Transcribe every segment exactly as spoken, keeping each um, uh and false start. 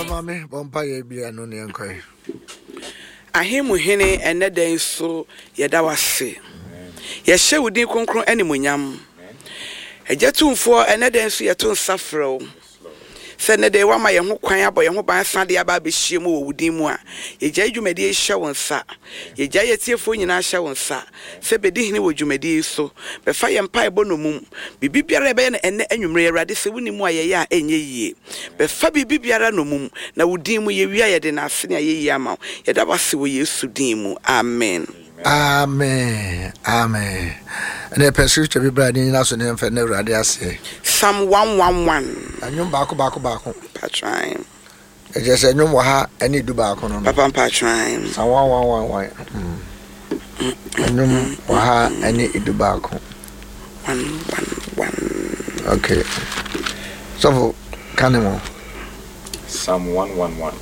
Mami, Bompire be an onion coy. Ahimu hene enede so yeda wase. Yehye wudi konkron animunyam. Ejetumfo enede so yeto safro. Se ne de wa ma ye ho kwan abo ye ho ban sade aba be hie mu wo wudin mu a yegya dwumadi hye won sa yegya yetiefo nyina hye won sa se bedi hene wo dwumadi so be fa ye mpa ebo no mum bibi biara be ne enne anwumre awrade se wuni mu a ye ya enye yie be fa bibi biara no mum na wudin mu ye wia ye de na ase ne ye yie ama ye da base wo Yesu din mu amen. Amen. Amen. And the person to be brand in us and then for never say Psalm one one one. And you back back back. Patron. I just said no more any do back on Papa Patron. Psalm one one one one. And no more any do back on one one one. Okay. So Canemo. Psalm one one one.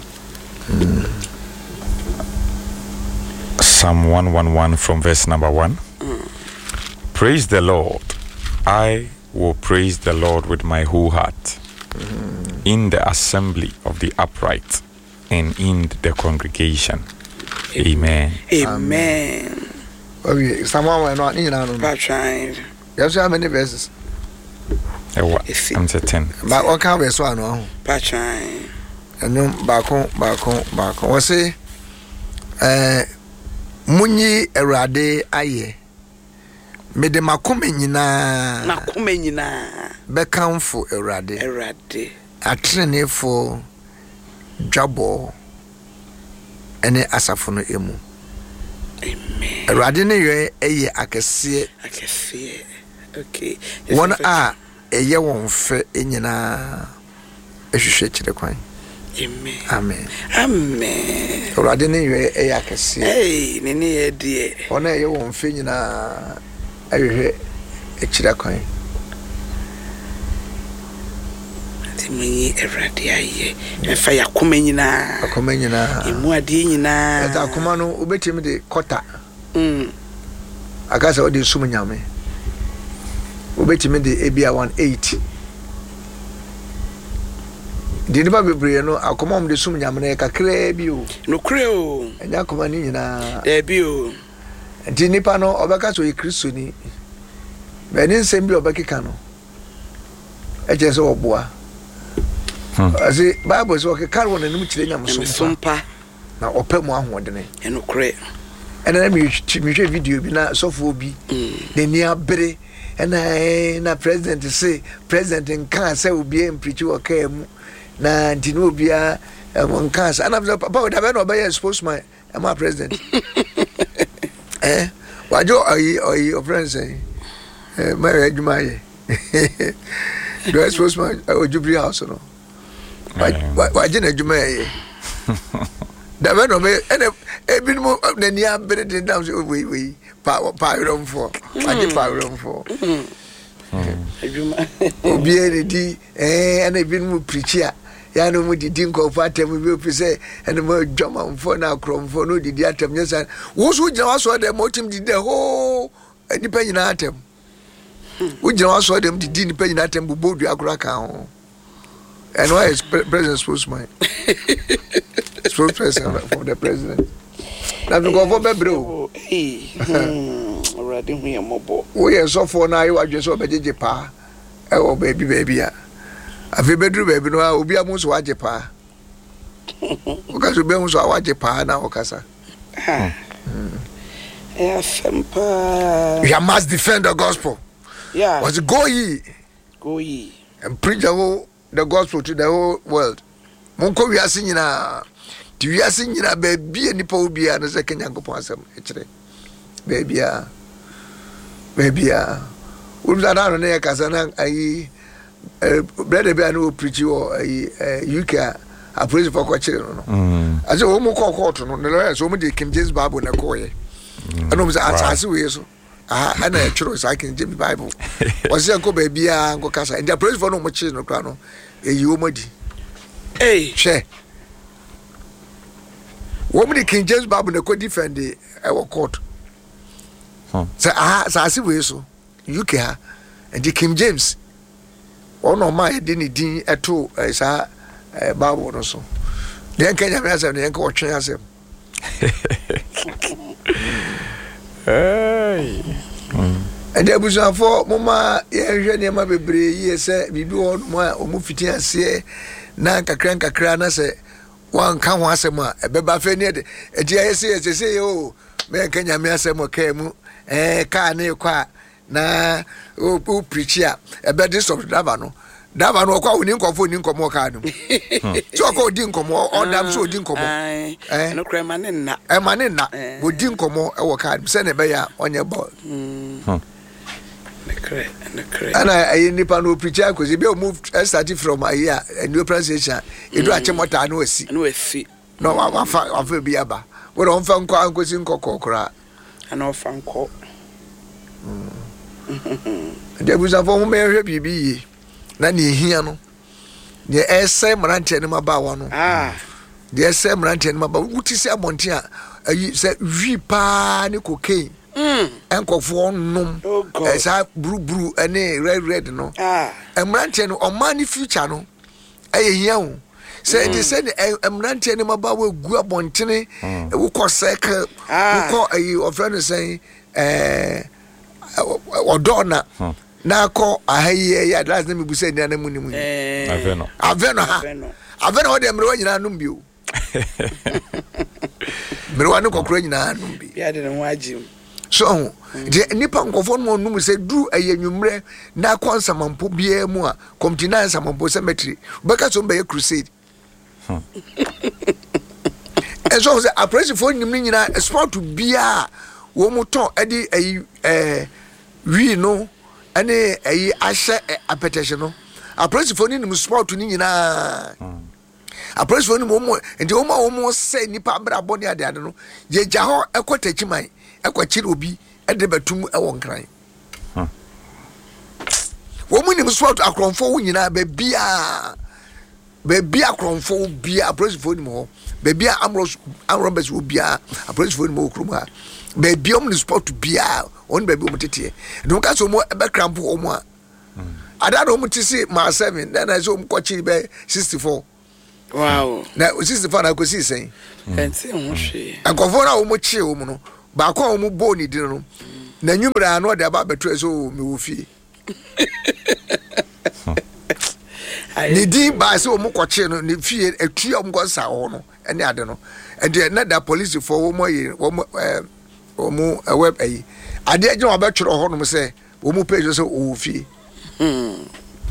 Psalm one one one from verse number one. Mm. Praise the Lord. I will praise the Lord with my whole heart mm. in the assembly of the upright and in the congregation. Amen. Amen. Okay, someone went on in and trying. Yes, how many verses? I'm ten. But what kind of one? Patron. And no back home, back home, back home. What's it? Uh, Munyi erade aye mede makome nyina makome nyina bekamfo erade erade atrenefo dwabo ene asafo no emu. Amen. Erade ne ye eye akese akese okay won a eye won fe enyina ehwehwe kire kwan. Amen. Amen. Amen. Erade ne ye eye akese hey ne ne ye die won eye won fe nyina ehwehwe ekire kwan. Timini erade aye efa yakoma nyina akoma nyina emu ade nyina eta akoma no obetimi de kota mm agasa odi sum nyame obetimi de ebia one eighty di nipa bebre no akoma om de sum nyame na kakra bi o no kre o enya akoma ni nyina e bi o di nipa no obeka so ye Kristo ni be ni nsem bi obekeka no e je so oboa asi Bible so ke kar wona nim kire nyam sompa na opem ahoodene eno kre ena mi mi hwe video bi na sofo bi de ni abere ena na president say president nkan say obi em preach wo ka mu na ntino obi a nkan say ana papa da be no be spokesman am a president eh wajo ayi ayi friends eh my adwuma ye do spokesman o Jubilee house no waje na adwuma ye da be no be ene ebi no na ni abere de down so we we pa pa rom for waje pa rom for adwuma obi e di eh ene ebi no preach ya ya no mu didi nko atem bi opi se ene mo dwama mfo na akromfo no didi atem nyesa wo so gina waso de mo tim didi ho eni pa nyina atem wo gina waso de didi ni pa nyina atem bu bodu akura ka ho and why is president spokesman spokesperson for the president na go for bebro eh already we am mobo we are so for na you adwe so bejeje pa e wo baby baby a afi bedru baby no obi amu so waje pa o ka so be mu so waje pa na o kasa ah eh sempa you must defend the gospel. Yeah, was go ye go ye and preach the whole the gospel to the whole world. Monko wi asin nyina ti wi asin nyina ba bia nipa obi a no se Kenya nkopon asem e kire ba bia ba bia wo da na no ne kasa na ayi brother bia no preach o ayi U K a praise for ko kire no no ase wo mo ko court no ne lawyer so mo de King James Bible na ko ye ano mo se asase we so ah ana e chiro sa King James Bible was say ko ba bia ngo kasa and the praise for no mo kire no kra no eyi wo modi eh she wo mo de King James Bible na ko defend e wo court huh sa ah sa asi we so U K ha and the King James ono ma e de ni din eto sa Bible no so den Kenya me asem den ko twen asem hey and the busa for mama ye hwe ne ma bebre yi se bibi wo mo a omu fiti ase na kakra kakra na se wan ka ho asem a ebeba fe ne de edi ayese yese se yo me Kenya me asem o ka mu eh ka ne kwa na o o preach a ebe de stop dava no dava no kwa oni nkofo ni nkomo ka no so ko di nkomo o dam so di nkomo eh no kra ma ne na e ma ne na wo di nkomo e wo ka se ne be ya onye ball ne kra ne kra ana ayi nipa no preach akosi be o move starting from a year a new presentation e do achemota na wasi na wasi no wa fa wa bi aba wo don fa nko ankosi nkoko kra ana o fa nko de buza fo mo me hwe bibi na ne hia no de ese mrante ne maba wa no ah de ese mrante ne maba wuti se abonte a ayi se wi pa ne cocaine mm enkofo nnom esa bru bru ene red red no ah mrante no o man ni future no aye hia ho se de se mrante ne maba wa gu abontene wo ko cycle wo ko ayi o friend say eh odona na ko ahaye ya last me bu say ni anamu ni mu eh aveno aveno ha aveno ho de mre wa nyina num bio mre wa no kokoro nyina num bi ya de no agim so de nipa nkofo no num say du ayenwumre na konsamampo bia mu a komtina samampo cemetery beka so be crusade eso say appreciate for nim nyina sport bia wo mu ton edi eh wi no ane ayi ahye apetition no appreciate for nim sport ni nyina appreciate for nim mo enti wo ma wo mo say nipa bra boni ade ade no je ja ho ekotachiman ekwachi obi ede batum e won kran wo mu nim sport akronfo wo nyina ba bia ba bia akronfo bia appreciate for nim ho ba bia amro amro bes wo bia appreciate for nim ho kruma ba bia om sport bia on ba bi om tete no ka so mo be crampo o mo a ada do mo tisi ma seven then I so mo kwachi be sixty-four wow na sixty-four na ko si sen enti ho hwe akofo na wo mo chi wo mo no ba ko wo mo bo ni din no na nwumra no de ba beto so me wo fie ni di ba se wo mo kwachi no ni fie atu am go sa ho no ene ade no e de na da police for wo mo yi wo mo eh wo mo web ayi ade agye wo ba tworo ho no se wo mo page so wo fie hmm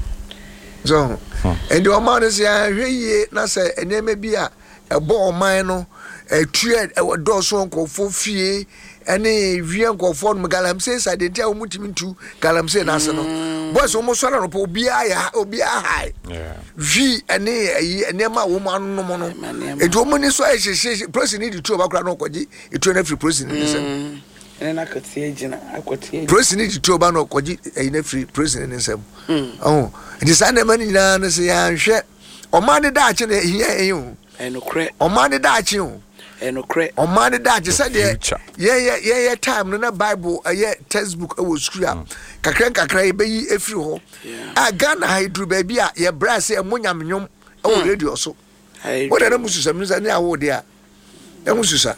so and the man is ya hweye na se enema bi a ebo oman no atue e do so nkofo fie ene wie nkofo no galamse sa de ntia wo mutimi ntu galamse na se no boys wo mo so na po obi ya obi ahai yeah vi ene ayi enema wo mo anu mo no e do mo ni so e hye president di tu obakra no kwaji e tu na free president ni se ene na kati agina akwati president di tu oba no kwaji e na free president ni se oh it is an man na na se ya hwe o man de daache na hia ehun enokre o man de daache o enokre o man de daache say de ye ye ye time no na bible ye textbook e wo school a kakra kakra e beyi efiri ho a Ghana hydro ba bi a ye brass e monyam nyom e wo radio so wo de na mususa mususa ni awo de a e mususa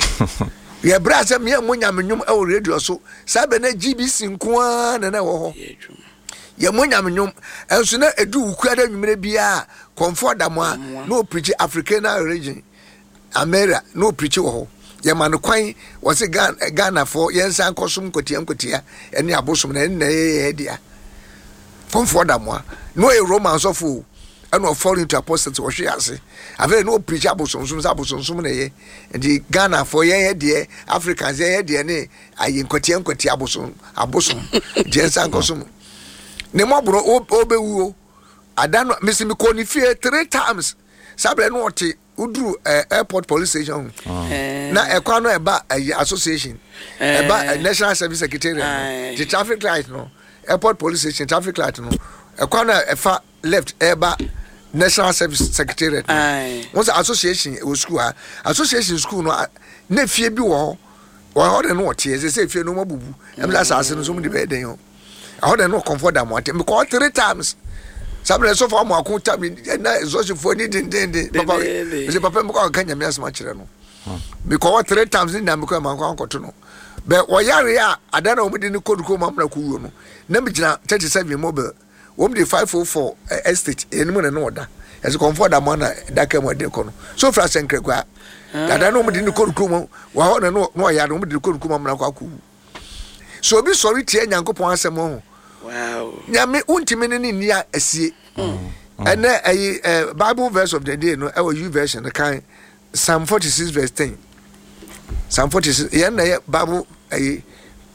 ye brass e me monyam nyom e wo radio so sabe na G B C nko na na wo ho ye monyam nyom enso na edu ukura da nwumre bia comfort da mo a no preach African region America no preach wo ho ye man kwan wo se Ghana Ghana for ye nsan kosum kotia nkotia ene abosom na ene ye dia comfort da mo a no e romance of and no fall into apostate wo hwe ase ave no preach abosom sum abosom sum na ye ndi Ghana for ye ye dia Africans ye ye dia ne ayi nkotia nkotia abosom abosom je nsan kosum ne mobro obewuo adano misi mi ko ni fie three times sabre no oti udru airport police station na ekwa no eba association eba national service secretariat the traffic light no airport police station traffic light no ekwa no efa left eba national service secretariat what's association o school ha association school no na fie bi wo wo ho de no oti e say fie no mabubu em la asase no so mu de be den ho I don't know comfort them what because three times. Sabre so for mo akunta me na so for ni din din din papa me say papa me ko kan nyame asema kire no me ko three times ni na me ko man ko ankoto no be wo yare a ada na omudi ni koduko mamra kuwo no na me gina thirty-seven mobile wom de five oh four estate enimu na no oda as comfort da mo na da ka mo de ko no so fra senkre kwa ada na omudi ni koduko mo wa ho na no no yare omudi ni koduko mamra kwa ku so obi sorry tie nyankopon asem ho. Wow. Nyame untimi ne ni nia asie. And a Bible verse of the day no our U version the kind Psalm forty-six verse ten. Psalm forty-six yeah na Bible a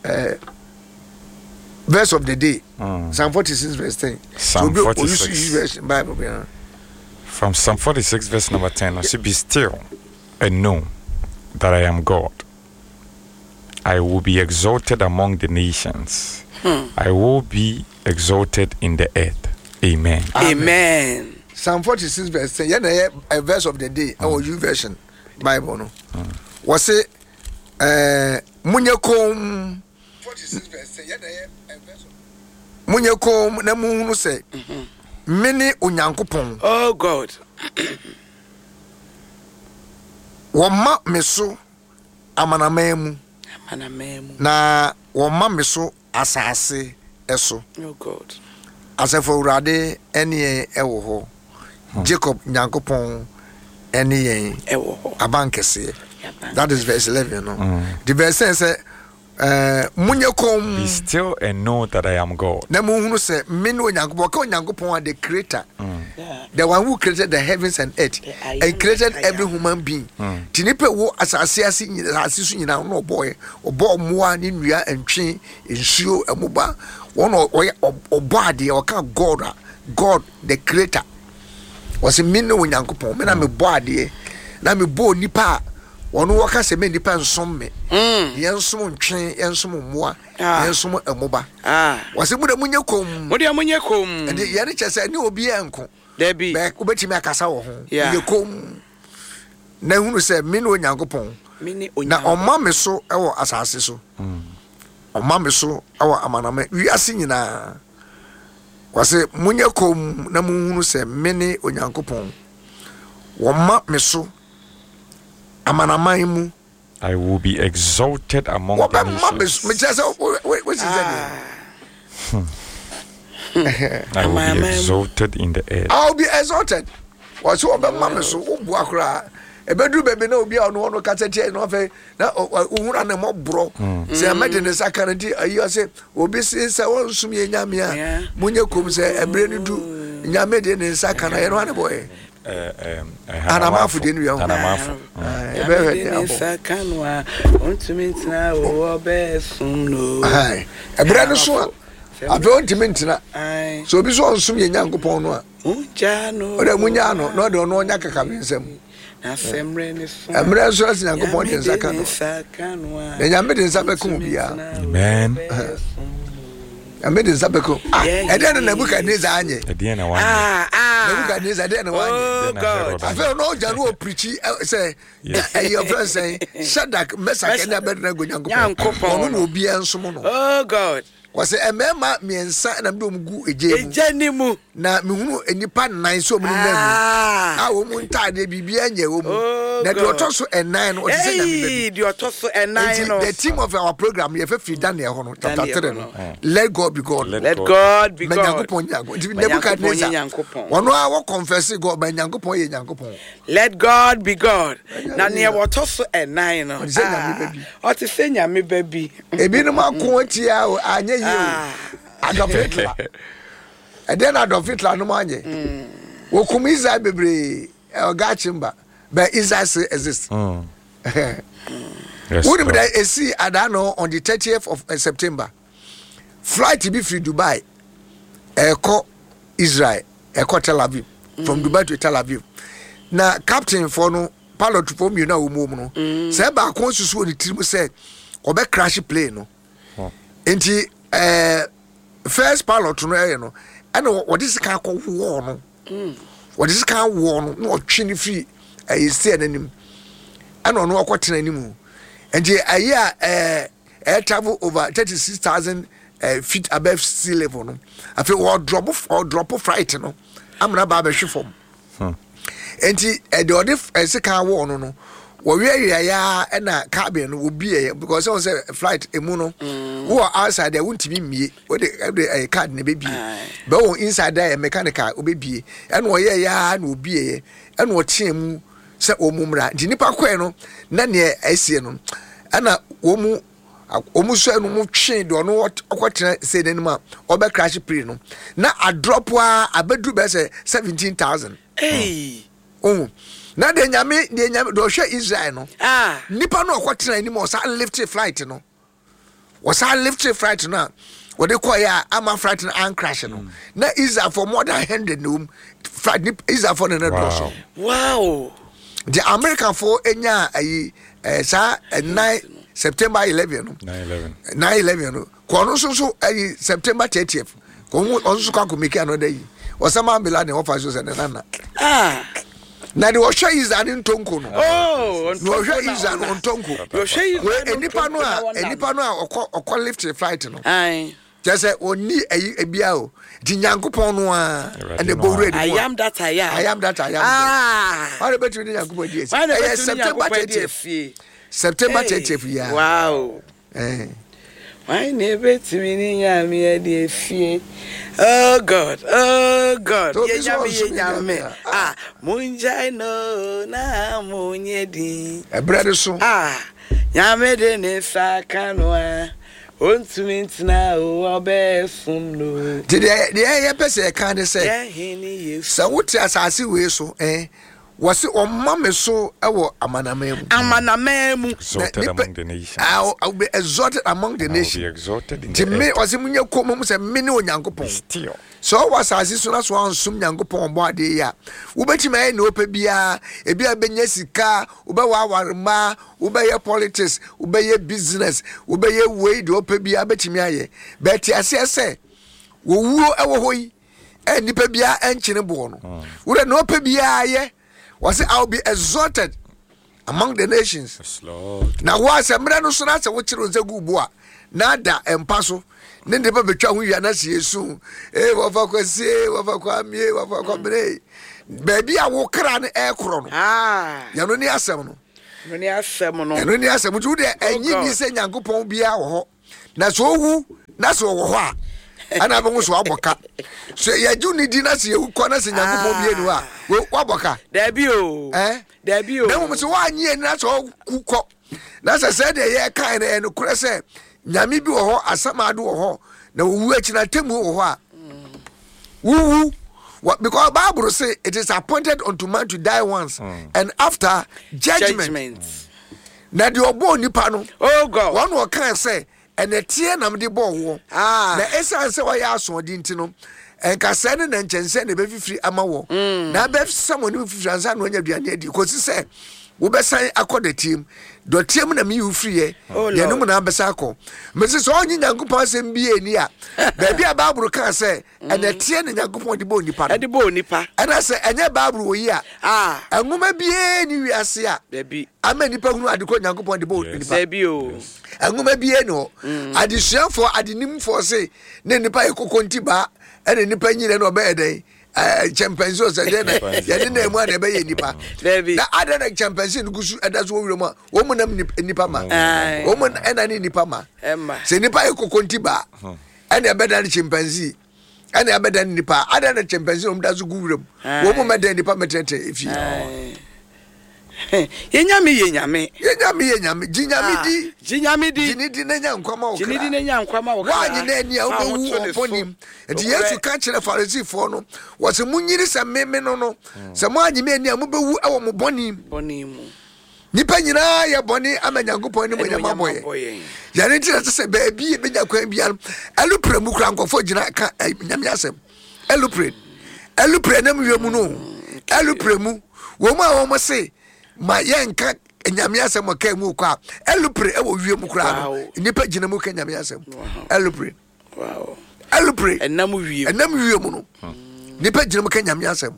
verse of the day. Mm. Psalm forty-six verse ten. Psalm so forty-six version Bible yeah. From Psalm forty-six verse number ten, I say be still and know that I am God. I will be exalted among the nations. Hmm. I will be exalted in the earth. Amen. Amen. Amen. Psalm forty-six verse ten. Yeah, a verse of the day. Our U version Bible. No. Was it? Uh, Munyakom. forty-six verse ten. Yeah, a verse of. Munyakom. Na munu say. Many unyankopon. Oh God. Wama meso amanamemu. Amanamemu. Na wama meso asase eso. Oh God. Asafo urade ene ewo ho. Jacob nyankopon ene yen ewo ho. Abankese. That is verse eleven no. Mm. The verse says uh munyekom be still and know that I am God. Na munhunu say me no nyankopon ka nyankopon the creator. Mm. Yeah. The one who created the heavens and earth yeah, and created every human being. Mm. Tinipe wo asase ase asisu nyina no boy obo moa ni nua entwe ensuo emuba one obo ade o ka God God the creator was me no nyankopon me na me bo ade na me bo nipa ono waka se me nipa nsom me mm yensom ntwe yensom moa yensom emuba ah was mu da munye kom mo de munye kom and ye ne chese ne obi enko there be be obetimi akasa wo ho ye kom na hunu se me no nyankopon na omma me so ewo asase so mm omma me so ewo amaname wi ase nyina wase munye kom na munhunu se me ne onyankopon womma me so amanamaimu I will be exalted among the nations. Me just what is that? I will be exalted in the earth. I'll be exalted. Was so be mama so obu akra. E bedu bebe na obi a no no kata tie no fe na ohura na mo bro. Se amede ne sakanti ayi se obi se se won sum ye nyame a munye kom se ebre ni du nyame de ne sakana ye no ane boy. Uh, um, Anamafu didn't you? Anamafu. Sakanwa. Untumintina obesum no. Aye. A brand so. I don't mintina. Aye. So be so sum ye nyankopon no a. Unjano. Ode munyano no de no nyaka kabensem. Na semre ni so. Emre so as nyankopon de sakano. Sakanwa. Na nyame de sabeku bia. Amen. Amede zabeko e dey na buka neza anye e dey na wanye ah ah na buka neza dey na wanye oh God I feel no janu o preach say eh your friend say Shadak Mesak na bed na Nyankopon ono no obi ensom no oh God was a member miensa na mdo mgu ejemu ejanimu na mehunu enipa nine so mu nemu ah wo mu ntade bibia nya wo mu na de otoso nine no say na me baby de otoso nine no the team of our program ye fe free Daniel ho no chapter three no let God be God let God be God Nyankopon Nyankopon Nebukadnezar wono a wo confess God ba Nyankopon ye Nyankopon let God be God na ne otoso nine no o te say nyame baby ebi no makon atia o anye Adolf Hitler. And then Adolf Hitler no manye. Wo kum Israel bebre e ga chimba. But Israel still exists. Mm. Yes. What did I see Adano on the thirtieth of September? Flight to be free Dubai. E ko Israel, e ko Tel Aviv. From Dubai to Tel Aviv. Na captain for no pilot for me na wo mum no. Say ba kon susu oni tiri mu say obe crash plane no. Enti eh first pilot no eh no and what is ka ko war no what is ka war no no twini free eh see anim and ono akotena anim and aye eh air travel over thirty-six thousand uh, feet above sea level no afi or drop or drop flight no amra ba be hwe fom enti e de ode sika wo no no wo we ya e na cabin no obi e because on say flight emu no wo outside there wontimi mie wo de e card na be bie be wo inside there mechanical obebie e na wo ye ya na obi e e na wo chiam se omumra di nipa kwen no na ne asie no ana wo mu omu so enu mu twe do no okotena se denima obe crash pre no na a drop a abedu be say seventeen thousand eh oh na de nyame de nyame do hwe Israel no ah nipa no okotena ni mo sa lift flight no was a lift flight no what they call ya ama flight and crash no mm. na Israel for more than one hundred no flight Israel for the wow. wow the American for enya ayi eh sa nine September eleventh nine eleven nine eleven no kono so so ayi September thirtieth kono on so kwa make another yi osama mbela ne ofa so se na na ah na de osha Israel ntonko no oh no osha Israel ntonko osha Israel enipa no a enipa no a okọ okọ lift flight no ai just say oni ayi ebia o di nyankopon no a and the boru I am that I am I am that I am ah how the better di nyankopon di eh September thirtieth September thirtieth yeah wow eh why never to me nyame dey fie oh god oh god ye nyame ye nyame ah munjai no na munyedi e brede so ah nyame de ne saka no a ontumi ntina o obefum no de de ye pese kan de say ye hini yesu sa wuti asase we so eh wasi omame so ewo amanamemu amanamemu exalted among the nations I will be exalted among the nations be exalted in the the me wasi munye komo mu se me ne onyankopon still so wasase so na so ansum nyankopon bo ade ya ubetima ye ne opa bia e bia benya sika ube wa warma ube ye politics ube ye business ube ye way de opa bia betimi aye beti ase ase wo wuo ewo hoyi e nipa bia enchine bo no wo no opa bia ye was it I'll be exalted among the nations. Yes, Lord. Now was a man no so na se wo kire nze gubua na da empa so ne de ba betwa ho wia na se yesu eh wo fa kwase wo fa kwa mie wo fa kwa bre baby a wo kra ne e kro no ah ya no ni asem no no ni asem no ya no ni asem tu de enyi ni se nyankopon bia wo ho na so wu na so wo ho a ana be so aboka so ya ju ni di na se wu ko na se nyankopon bia ni a wo aboka da bi o eh da bi o na mo so wa nyi na so kuko na se se de ye kan na no kure se nyame bi wo ho asamado wo ho na wu achi na temu wo ho a wu what because Bible say it is appointed unto man to die once mm. and after judgment, judgment. Na de obo nipa no oh god one wo kan say and the tie na me de bo wo ah na esan say wa ya aso di ntino enka se ne na nchense na be fifiri ama wo na be samo ne fifiri ansa no nya duane adi ko si se wo be san akọ team do team na me yu free ye ye no na be sa akọ me se so onyi nyankopon asem bi eni a ba bia Bible kan say and the tie na nyankopon de bo nipa de bo nipa ana se enye Bible wo yi a ah enwoma bi eni wiase a ba bi ama nipa hunu adekọ nyankopon de bo nipa ba bi o enwoma bi eni ho adesuafo adenimfo se ne nipa ekokonti ba ene nipa nyire no be eden eh championship so dey na ya dey na mu na be ye nipa na ada na championship gusu eda so wure mu wo mu nam nipa ma wo mu ena ni nipa ma se nipa ekokonti ba ene be da championship ene be da nipa ada na championship um da so wure mu wo mu me da nipa metete efi yenyame yenyame yenyame yenyame jinyame di jinyame di jini di na nyankwama wo jini di na nyankwama wo wa nyi na ni a wo wu oponim enti Yesu ka kire Farisifo no wo se munyiri se meme no no se mo anyi me ni a mo bewu e wo mo bonim bonim nipa nyina ye boni ama nyankopon ni mo nyama boye ya ne tira se ba bi e benya kwan bia elupre mu kra nkofo gina ka nyame asem elupre elupre na mu yemu no elupre mu wo mu a wo mo se ma yenka nyame asem ka mu kwa elupre e wo wie mu kra no nipa gina mu ka nyame asem elupre wow elupre enam wie enam wie mu no nipa gina mu ka nyame asem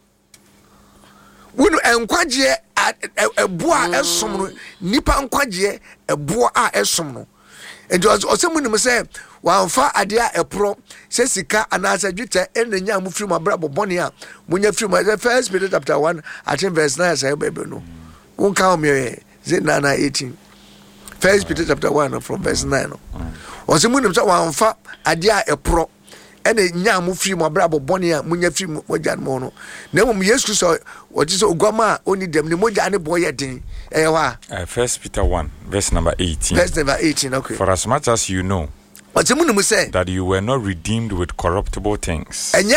wonu enkwaje ebo a esom no nipa nkwaje ebo a esom no and was also when say one fa adia a pro says sika and as a juta and the young from my brother Bonia when you from the first Peter chapter one I think verse nine say baby no won't count me nine eighteen first Peter chapter one from verse nine was a moon one fa adia a pro and a young from my brother Bonia munya from Mojan Mono no yes so what is Ogama only them the Mojani boy thing eh First Peter one verse number eighteen verse number eighteen okay for as much as you know that you were not redeemed with corruptible things as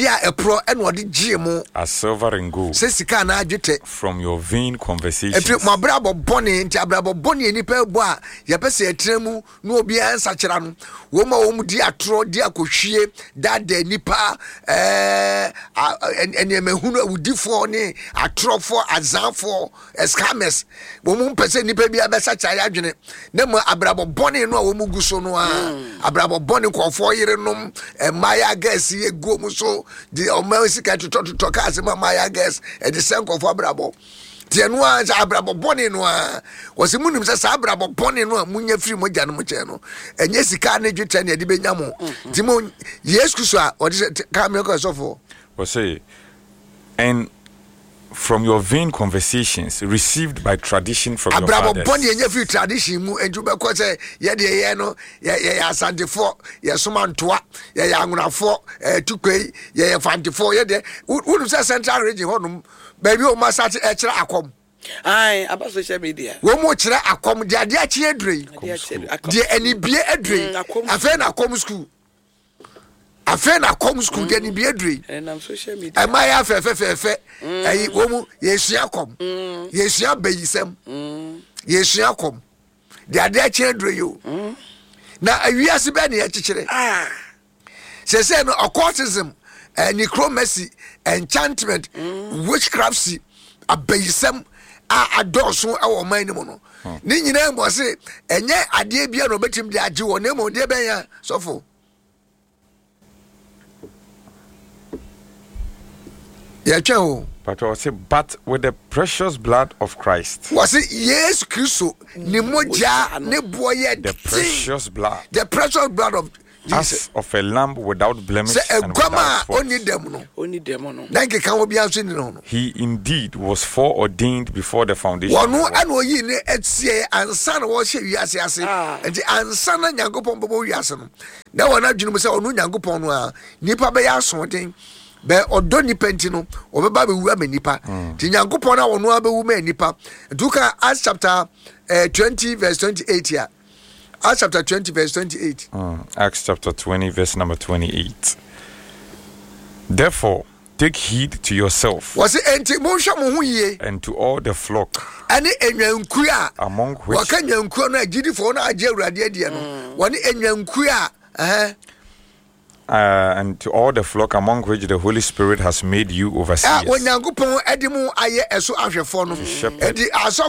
silver and gold from your vain conversations abrabo boni ko fo yire nom e maya gas ye go mu so di omansika to to to ka se maya gas e de sen ko fo abrabo tie no a abrabo boni no a wose munim se sa abrabo boni no a munya firi mo gya no mo che no enye sika ne dwetɛ ne de benya mo ti mo yesu so a o de ka me ko so fo we say and from your vain conversations received by tradition from your fathers. Abrabo boni enye fi tradition mu enju be ko say ye de ye no ye ye asantefo ye somantoa ye ye anwonafo eh tukwei ye ye fantefo ye de unu say central region honum baby o ma start e kire akom ai aba social media wo mo kire akom de ade a kire adrei de anibie adrei afa na akom school afa na akom school de anibie adrei and social media am I afa fe fe fe ayi wo mu ye sua kom ye sua bayisem ye sua kom de ade a kire adrei yo na awiase be na ye kikire ah se se no occultism and necromancy enchantment witchcraft abayisem a adoso e wo man ni mo no ni nyina mo se enye ade bia no betim de age wo na mo de ben ya sofo ya twa but I say but with the precious blood of Christ was it yes Christo ni moja ne boye the precious blood the precious blood of as of a lamb without blemish and without fault. He indeed was foreordained before the foundation of the world. And ansana nyankopon bobo wiase no na wana dwunu se onu nyankopon no a nipa be ya soden be odo nipa ntino obeba be wu amanipa ti nyankopon na wono abewu ma nipa duka Acts chapter uh, twenty verse twenty-eight here. Acts chapter twenty verse twenty-eight. Mm. Acts chapter twenty verse number twenty-eight. Therefore, take heed to yourself was it and to all the flock and among which Uh, and to all the flock among which the Holy Spirit has made you overseers. To shepherd.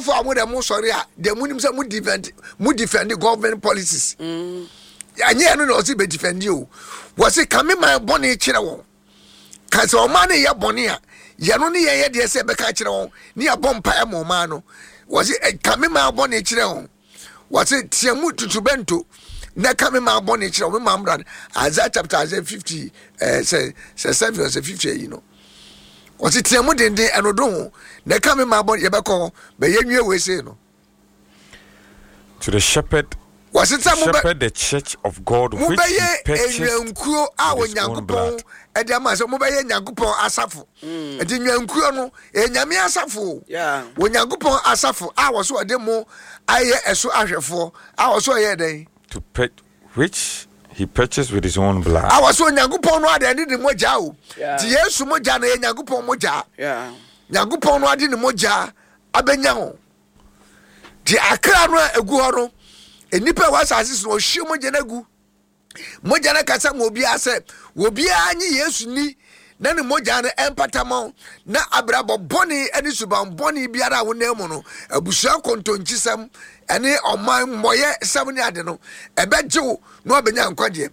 defend the government policies. And yeah, no, no, defend you. Was it coming my bonnie chiro? Cause our money ya bonia. Yanoni ya de se beka chiro. Near bompa emo mano. Was it coming my bonnie chiro? Was it Tiamu to Tubento? Na kame ma boni chira we mambrad Isaiah chapter fifty eh say say seven or fifty you know what it tell mu dende enodo na kame ma boni ye beko be yenwie we say no to the shepherd was it some shepherd the church of God which he purchased enwankuo a wonyankopon e de ma say mo be ye nyankopon asafo e de nwankuo no e nyame asafo yeah wonyankopon asafo a wo so de mo aye eso ahwefo a wo so ye den to pet which he purchased with his own blood. I was so Yankupon no ade ni moja o. Ti Yesu moja na Yankupon moja. Yeah. Yankupon no ade ni moja abenya ho. Ti akra no egu ho no. Enipa wa asase no hye moja na gu. Moja na kasa mo obi ase, obi anyi Yesu ni na ne moja na empatamo na abrabo boni eni suban boni biara wo na mu no. Abusua kontonchisam ene oman moye seven ade no ebejew no obenya nkwade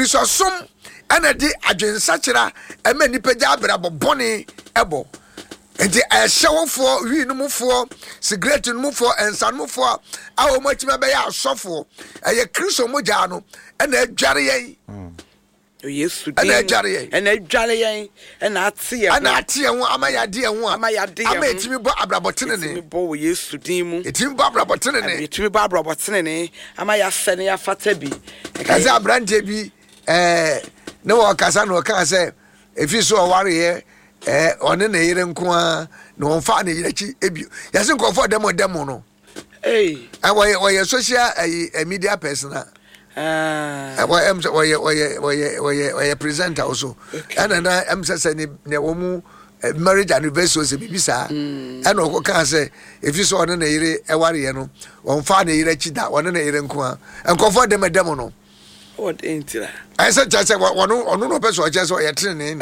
Kristosom ene di adwensa kira ema nipa ja abrabo boni ebo Enti ɛhyɛwofoɔ wi no mufoɔ cigarette no mufoɔ ensa no mufoɔ a wo matima bɛyɛ asɔfoɔ ɛyɛ Kristo mogya no ɛna adware yɛn Yesu din ɛna adware yɛn ɛna adware yɛn ɛna ate yɛn ɛna ate yɛn ho ama yɛade yɛn ho ama yɛade yɛn ama etimi bɔ abrabɔtene ne etimi bɔ wo Yesu din mu etimi bɔ abrabɔtene ne etimi bɔ abrabɔtene ne ama yɛasɛ ne yɛafata bi kasa abrante bi eh ne wɔ kasa no ka sɛ efi so ɔware yɛ eh ɔne ne yere nko a na ɔmfa ne yere chi ebi yɛse nkɔfo demo demo no eh awɔ wɔyɛ social eh, media person a ah wɔyɛ em wɔyɛ wɔyɛ wɔyɛ wɔyɛ wɔyɛ presenter also ɛna na em sɛ sɛ ne ne wɔ mu marriage anniversary se bibi saa ɛna ɔkɔ ka sɛ efi so ɔne ne yere ɛware yɛ no ɔmfa ne yere chi da ɔne ne yere nko a nkɔfo demo demo no what entira I said just say one on no person just or training.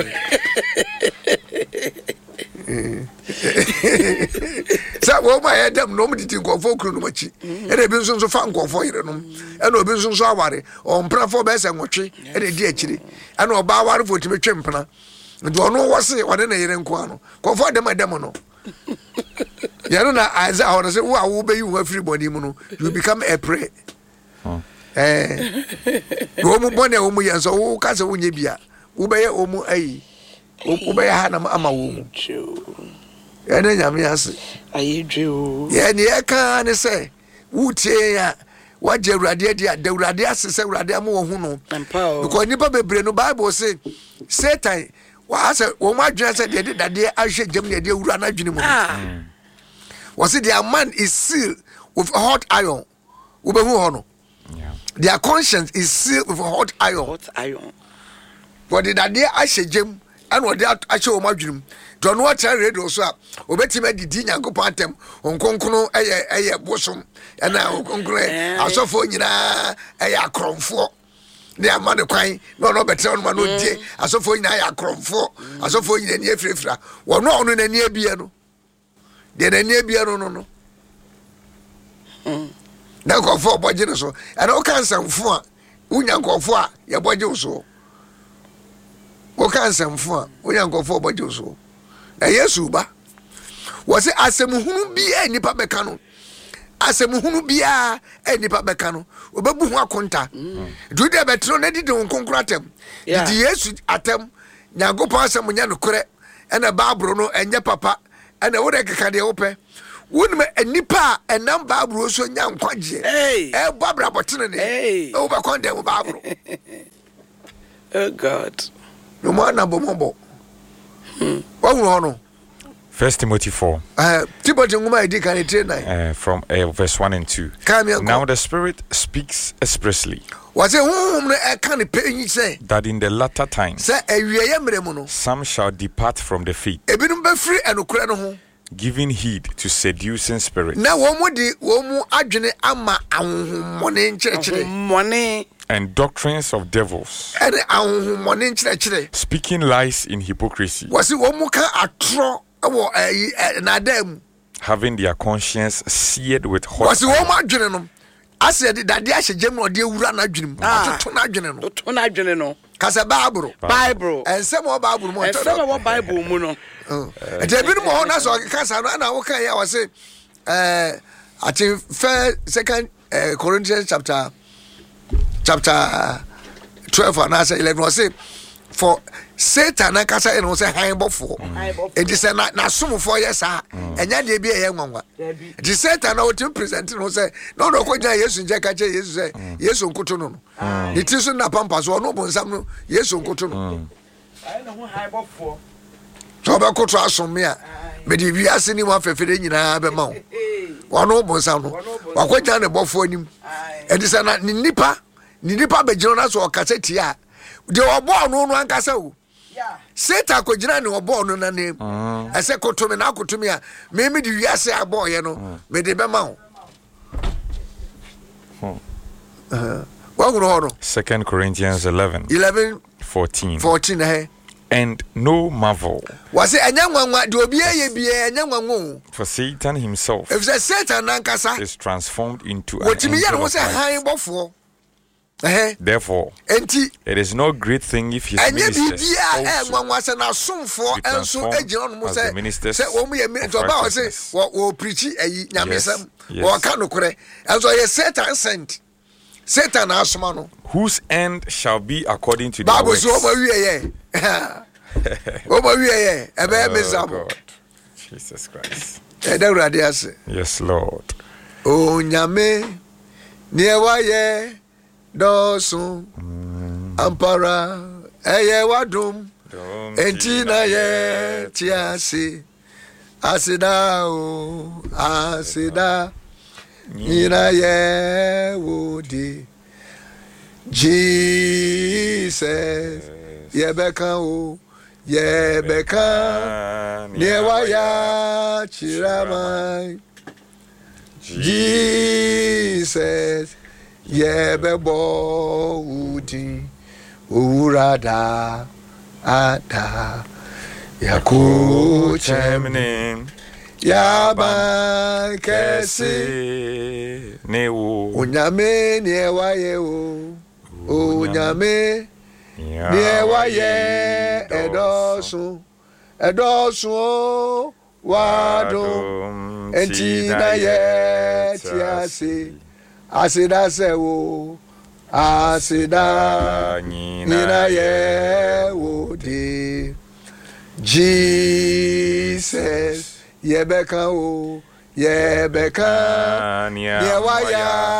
So what my head them no did go for Krumachi. And a business of fun go for you. And no business of worry on plan for best and watching and a dear chili. And no bow for to be chimpana. And do know what's it one in a year and quano. Go for them a demono. Yanona, as I want to say, who will be you everybody, you become a prey. Eh wo mu bone wo mu yenso wo ka se wo nye bia wo be ye wo mu ayi wo be ya na ama wo mu e na nyame ase ayi dwe o ye ne e ka ne se wo tie ya wa je urade dia da urade ase se urade am wo hu no because nipa bebre no Bible say Satan wa ase wo mu adwene se de de de ahwe gem ne de ura na adwene mu wo say their man is sealed with hot iron wo be hu ho no. Their conscience is sealed with hot iron. Hot iron. But the day I say Jim and what that I show my dream. Don't watch a radio so up. Obeti me di nyango pantem. On konkono eye eye bosom. And now konkono asofo nyina eye akromfo. Ne amane kwan no no betre on ma no die. Asofo nyina eye akromfo. Asofo nyina ni efrefra. Wono ono na ni abia no. De na ni abia no no no. Na nkofo boje no so ana o kan samfo a unya nkofo a ye boje so o kan samfo a unya nkofo boje so na Yesu ba wo se asemuhunu bia nipa beka no asemuhunu bia nipa beka no obebu hu akonta du de betro na didi nkonkro atem didi Yesu atem nyagopa asemunya no kore ena baabro no enye papa ena wo de keka de wo pe won me enipa enam baabro so nya nkwaje eh babra botene ne o ba konde mo baabro oh God no mo na bo mo bo wa hu no First Timothy four. Uh, Timothy nguma edi kan etre nine. Uh, from uh, verse one and two. Now the Spirit speaks expressly. Was it whom e kan pe yin say that in the latter times say awieye mre mu no some shall depart from the faith. Ebinum be free enokure no ho. Giving heed to seducing spirits. Na wo mu di wo mu adwene ama ahonhomone nkyerɛkyerɛ. Money and doctrines of devils. Ene ahonhomone nkyerɛkyerɛ. Speaking lies in hypocrisy. Was it wo mu ka atro wo eh na dam having their conscience seared with hot. Was it wo mu adwene no? Ase de dade ahye gem no de wura na adwene mu. Atoto na adwene no. to na adwene no. Kasa Bible. Bible. Ensem o Bible mo. Ensem o Bible mu no. Eh de bi no mo na so kasa no na wo kan ya wo say eh ati first second uh, Corinthians chapter chapter twelve and I say eleven was say for Satan na kasa e no say hanbofo e say na na somfo yes ah enya de bi e nwanwa di Satan na o tim present no say no no ko gina Yesu nje ka che Yesu say Yesu nkoto no no ni ti so na pampa so no bonsam no Yesu nkoto no ai na ho hanbofo so ba koto asom me a me di wi ase ni wa fefere nyina be ma wo no bonsam no wa ko gina ne bofo anim e di say na ni nipa ni nipa be gina na so o kasa ti a de obo no no ankasa o Satan ko gina ne obo no na nem ese kotomi na kotomi a me me di wiase abo ye no me de be ma o eh wa gro no Second Corinthians eleven eleven fourteen fourteen eh and no marvel was it enya nwanwa de obi aye bia enya nwanwo for Satan himself if the Satan na ankasa is transformed into an angel of light. Therefore, enti it is no great thing if his ministers also be transformed as the ministers of righteousness. Yes, yes. Satan asoma whose end shall be according to their works. Oh, God. Jesus Christ. Yes, Lord. O nyame niewa ye dosu ampara eye wadum enti na ye tiasi asida o asida nina ye wodi Jesus yebeka o yebeka niewa ya chirama Jesus yebebo udi urada ada yakuchemne yaba kesi newo onyame niewaye o onyame niewaye edosu edosu o wadum enti na ye tiase asida sewo asida nina ye wodi Jesus yebeka o yebeka niewaya